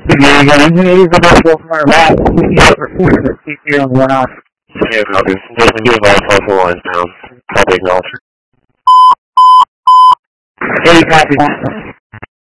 Maybe the best go from our last keep here on one off. Yeah, copy. Just give all social lines down. Copy, acknowledge. Hey, copy.